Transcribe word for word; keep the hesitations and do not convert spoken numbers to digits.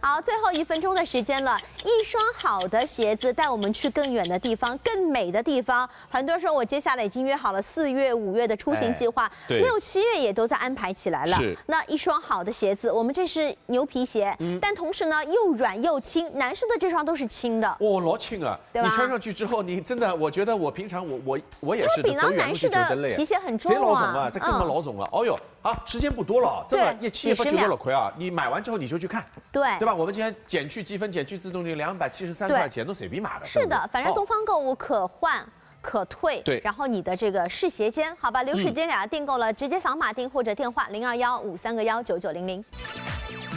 好，最后一分钟的时间了，一双好的鞋子带我们去更远的地方，更美的地方。很多人说我接下来已经约好了四月、五月的出行计划， 对六七月也都在安排起来了。 是， 那一双好的鞋子，我们这是牛皮鞋， 嗯但同时呢又软又轻，男士的这双都是轻的。 哦，老轻啊！ 对吧你穿上去之后，你真的，我觉得我平常我我我也是它比的，走远路男士的去走得累。 皮鞋很重谁老总啊啊？这根本嗯老总啊！哦哟，好，时间不多了，真的， 对一七也不九几十秒了亏啊！你买完之后你就去看， 对对吧？我们今天减去积分，减去自动零两百七十三对块钱，都随便买的。 是的，反正东方购物可换。可退， 对， 然后你的这个试鞋间，好吧，流水间给它订购了，直接扫码订或者电话零二幺五三个幺九九零零。